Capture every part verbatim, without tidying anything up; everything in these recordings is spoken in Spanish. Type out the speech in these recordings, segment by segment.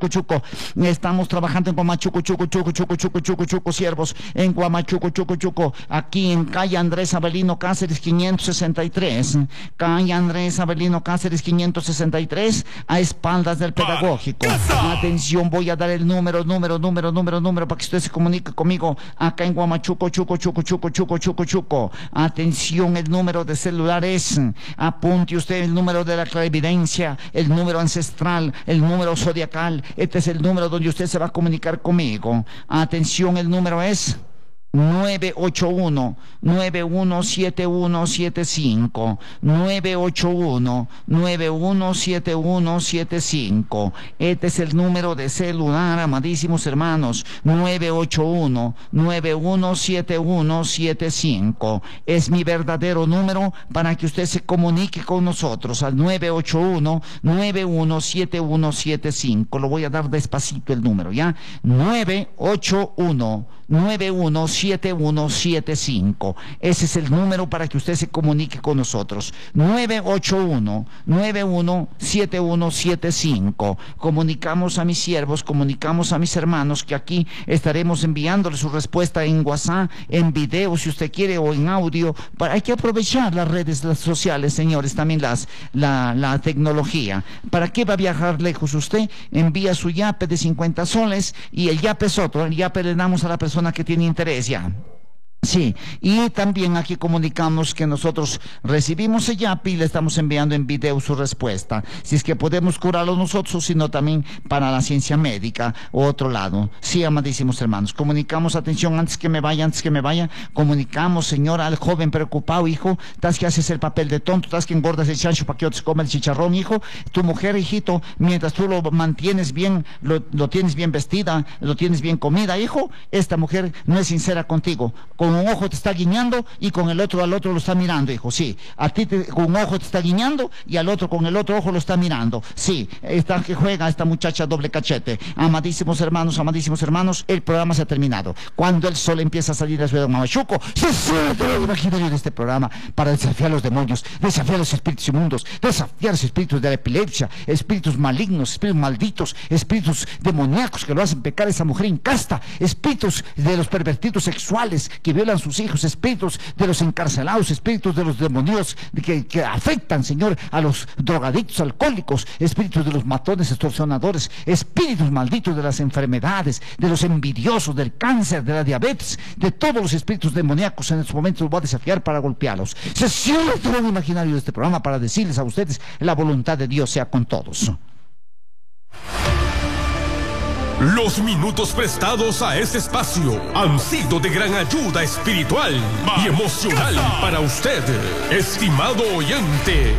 Chuco. Estamos trabajando en Guamachuco, Chuco, Chuco, Chuco, Chuco, Chuco, Chuco, siervos, en Guamachuco, Chuco, Chuco, aquí en calle Andrés Avelino Cáceres quinientos sesenta y tres, calle Andrés Avelino Cáceres quinientos sesenta y tres, a espaldas del pedagógico. Atención, voy a dar el número, número, número, número, número, para que usted se comunique conmigo, acá en Guamachuco, Chuco, Chuco, Chuco, Chuco, Chuco, Chuco. Atención, el número de celular es, apunte usted el número de la clarividencia, el número ancestral, el número zodiacal. Este es el número donde usted se va a comunicar conmigo. Atención, el número es nueve ocho uno, nueve uno siete uno siete cinco, nueve ocho uno, nueve uno siete uno siete cinco. Este es el número de celular, amadísimos hermanos, nueve ocho uno, nueve uno siete uno siete cinco. Es mi verdadero número para que usted se comunique con nosotros al nueve ocho uno, nueve uno siete uno siete cinco. Lo voy a dar despacito el número, ¿ya? nueve ocho uno, nueve uno siete uno siete cinco. Ese es el número para que usted se comunique con nosotros. nueve ocho uno, nueve uno siete uno siete cinco. Comunicamos a mis siervos, comunicamos a mis hermanos que aquí estaremos enviándole su respuesta en WhatsApp, en video si usted quiere, o en audio. Para, hay que aprovechar las redes sociales, señores, también las, la, la tecnología. ¿Para qué va a viajar lejos usted? Envía su yape de cincuenta soles y el yape es otro. El yape le damos a la persona que tiene interés ya. Sí, y también aquí comunicamos que nosotros recibimos el yape y le estamos enviando en video su respuesta. Si es que podemos curarlo nosotros, sino también para la ciencia médica o otro lado. Sí, amadísimos hermanos, comunicamos, atención, antes que me vaya, antes que me vaya, comunicamos, señora, al joven preocupado, hijo, estás que haces el papel de tonto, estás que engordas el chancho para que otros coman el chicharrón, hijo. Tu mujer, hijito, mientras tú lo mantienes bien, lo, lo tienes bien vestida, lo tienes bien comida, hijo, esta mujer no es sincera contigo. Con un ojo te está guiñando y con el otro al otro lo está mirando, hijo, sí. A ti te, con un ojo te está guiñando y al otro con el otro ojo lo está mirando, sí. Esta que juega esta muchacha doble cachete. Amadísimos hermanos, amadísimos hermanos, el programa se ha terminado. Cuando el sol empieza a salir de la ciudad de Guamachuco, se suelta el imaginario de este programa para desafiar a los demonios, desafiar a los espíritus inmundos, desafiar a los espíritus de la epilepsia, espíritus malignos, espíritus malditos, espíritus demoníacos que lo hacen pecar a esa mujer incasta, espíritus de los pervertidos sexuales que violan sus hijos, espíritus de los encarcelados, espíritus de los demonios que, que afectan, Señor, a los drogadictos alcohólicos, espíritus de los matones extorsionadores, espíritus malditos de las enfermedades, de los envidiosos, del cáncer, de la diabetes, de todos los espíritus demoníacos. En estos momentos los voy a desafiar para golpearlos. Se cierra todo el imaginario de este programa para decirles a ustedes: la voluntad de Dios sea con todos. Los minutos prestados a este espacio han sido de gran ayuda espiritual y emocional para usted, estimado oyente.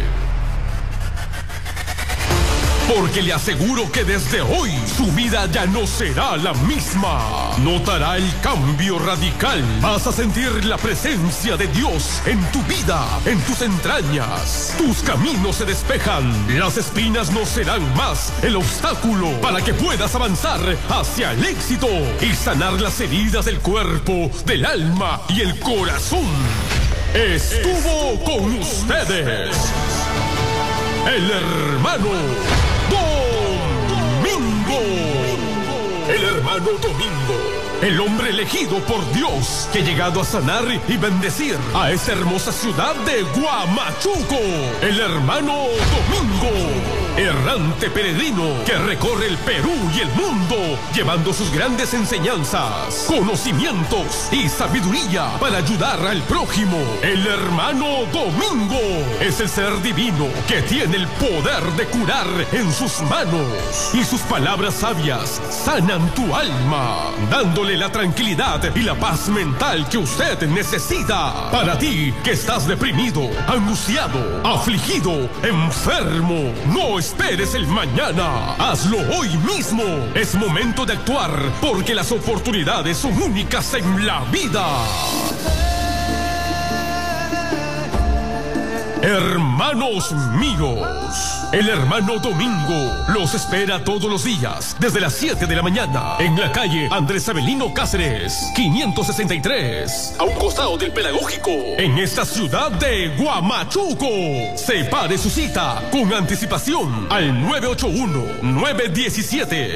Porque le aseguro que desde hoy su vida ya no será la misma. Notará el cambio radical. Vas a sentir la presencia de Dios en tu vida, en tus entrañas. Tus caminos se despejan. Las espinas no serán más el obstáculo para que puedas avanzar hacia el éxito y sanar las heridas del cuerpo, del alma y el corazón. Estuvo con ustedes el hermano Domingo. El hermano Domingo, el hombre elegido por Dios, que ha llegado a sanar y bendecir a esa hermosa ciudad de Guamachuco. El hermano Domingo, errante peregrino que recorre el Perú y el mundo, llevando sus grandes enseñanzas, conocimientos y sabiduría para ayudar al prójimo. El hermano Domingo es el ser divino que tiene el poder de curar en sus manos, y sus palabras sabias sanan tu alma, dándole la tranquilidad y la paz mental que usted necesita. Para ti que estás deprimido, angustiado, afligido, enfermo, no esperes el mañana. Hazlo hoy mismo. Es momento de actuar, porque las oportunidades son únicas en la vida. Hermanos míos, el hermano Domingo los espera todos los días desde las siete de la mañana en la calle Andrés Avelino Cáceres quinientos sesenta y tres, a un costado del Pedagógico, en esta ciudad de Guamachuco. Separe su cita con anticipación al nueve ocho uno, nueve uno siete